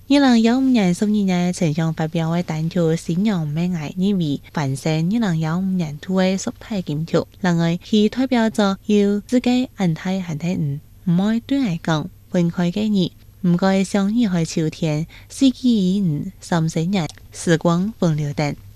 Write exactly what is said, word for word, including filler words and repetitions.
二零一五年十二月陳翔發表嘅單曲《信仰咩愛》呢位翻身二零一五年度嘅十大金曲，然而佢代表着要自己安泰限體五，唔愛對愛講分開嘅你，唔該相遇喺秋天，四季已五，三十年時光風流等。